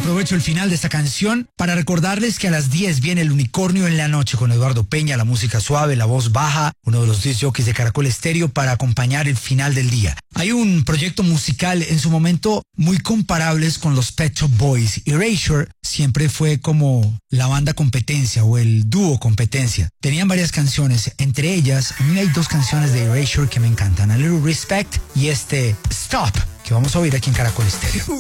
Aprovecho el final de esta canción para recordarles que a las 10 viene El Unicornio en la Noche con Eduardo Peña, la música suave, la voz baja, uno de los disc jockeys de Caracol Estéreo para acompañar el final del día. Hay un proyecto musical en su momento muy comparables con los Pet Shop Boys. Erasure siempre fue como la banda competencia o el dúo competencia. Tenían varias canciones, entre ellas a mí hay dos canciones de Erasure que me encantan, A Little Respect y Stop, que vamos a oír aquí en Caracol Estéreo.